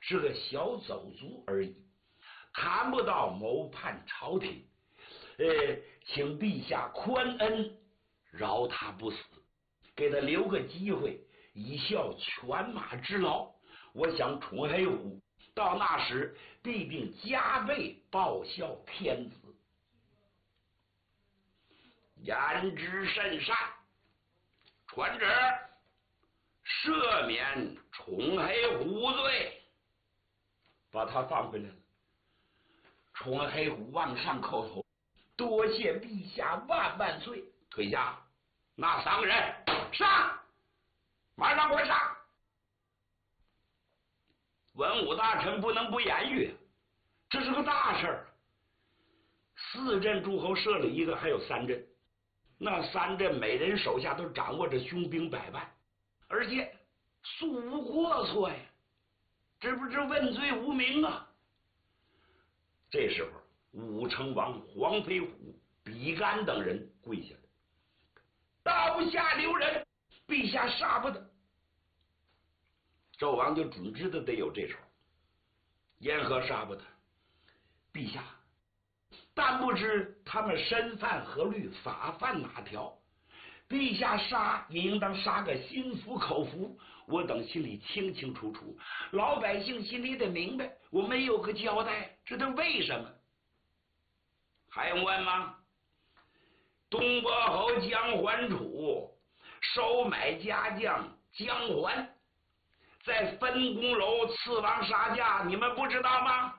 是个小走卒而已，谈不到谋叛朝廷。请陛下宽恩，饶他不死，给他留个机会，以效犬马之劳。我想宠黑虎到那时必定加倍报效天子。言之甚善，传旨赦免宠黑虎罪，把他放回来了。宠黑虎往上叩头，多谢陛下万万岁。退下，那3个人上，马上给我上。文武大臣不能不言语，这是个大事儿。4镇诸侯设了一个，还有3镇，那3镇每人手下都掌握着凶兵100万，而且素无过错呀，这不是问罪无名啊？这时候，武成王黄飞虎、比干等人跪下了，刀下留人，陛下杀不得。纣王就准知道得有这手，言何杀不得？陛下，但不知他们身犯何律，法犯哪条？陛下杀也应当杀个心服口服，我等心里清清楚楚，老百姓心里得明白，我没有个交代，这都为什么？还用问吗？东伯侯姜桓楚收买家将姜桓，在分公楼刺王杀驾，你们不知道吗？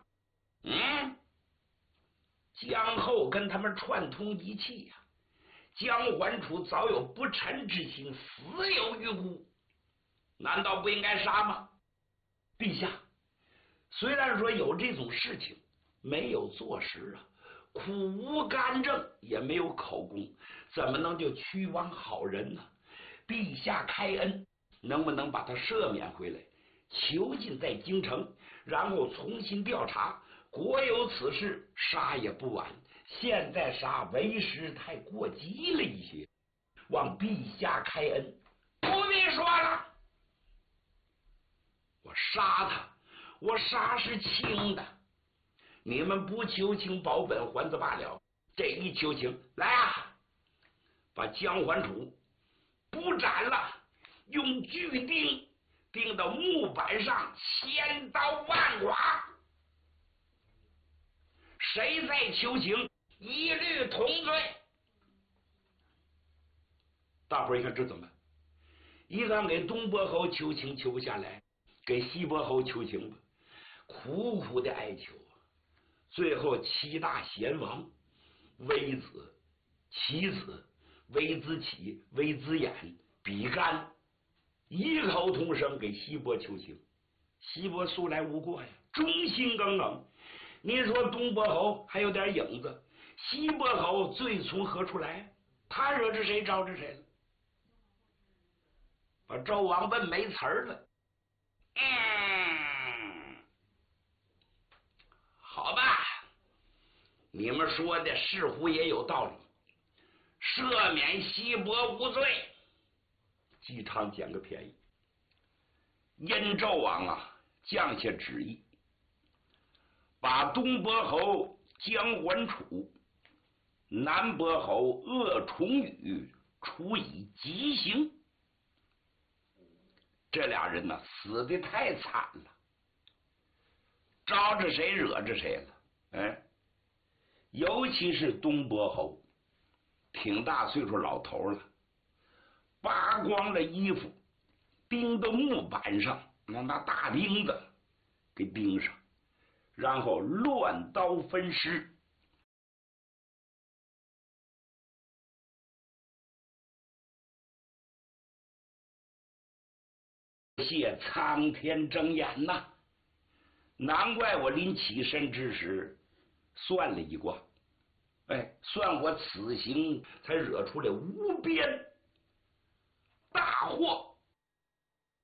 姜后跟他们串通一气呀，姜桓楚早有不臣之心，死有余辜，难道不应该杀吗？陛下，虽然说有这种事情，没有坐实啊，苦无干政，也没有口供，怎么能就屈枉好人呢？陛下开恩，能不能把他赦免回来，囚禁在京城，然后重新调查？国有此事，杀也不晚。现在杀为时太过急了一些，望陛下开恩。不必说了，我杀他，我杀是轻的，你们不求情保本还则罢了，这一求情，来啊，把姜桓楚不斩了，用锯钉到木板上，千刀万剐，谁再求情，一律同罪。大伙儿一看这怎么办？一看给东伯侯求情求不下来，给西伯侯求情吧，苦苦的哀求。最后7大贤王，微子、其子、微子启、微子衍、比干异口同声给西伯求情。西伯素来无过呀，忠心耿耿。你说东伯侯还有点影子，西伯侯罪从何处来？他惹着谁招着谁了？把纣王问没词儿了。好吧，你们说的似乎也有道理，赦免西伯无罪。姬昌捡个便宜，因纣王啊降下旨意，把东伯侯姜桓楚、南伯侯鄂崇禹处以极刑。这俩人呢死的太惨了，招着谁惹着谁了。尤其是东伯侯，挺大岁数老头了，扒光了衣服，钉到木板上，拿大钉子给钉上，然后乱刀分尸。谢苍天睁眼呐！难怪我临起身之时算了一卦，算我此行才惹出来无边大祸。